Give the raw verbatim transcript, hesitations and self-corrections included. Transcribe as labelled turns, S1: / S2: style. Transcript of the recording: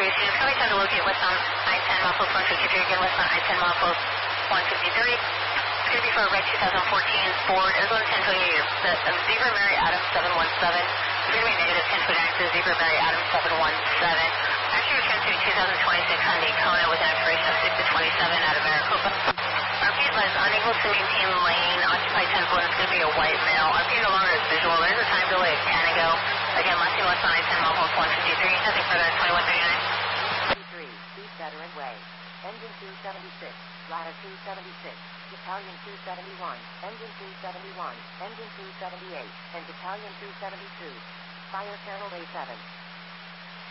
S1: three. So you're coming time to locate west on I ten, milepost one fifty-three. Again, west on I ten, milepost one fifty-three. It's going to be for a red two thousand fourteen Ford Arizona ten twenty. The uh, Zebra Mary Adams seven one seven. It's going to be negative ten twenty-nine to Zebra Mary Adams seven one seven. Actually, return to two thousand twenty-six Hyundai Kona with an expiration of six to twenty-seven out of Maricopa. R P is unable to maintain lane. Occupied ten foot. It's going to be a white male. R P no longer is visual. There's a time delay at Canago. Again, last two west on I ten, milepost one fifty-three. Nothing further than twenty-one thirty-nine.
S2: three, East Veteran Way. Engine two seventy-six. Ladder two seventy-six. Battalion two seventy-one. Engine two seventy-one. Engine two seventy-eight. And Battalion two seventy-two. Fire Channel A seven.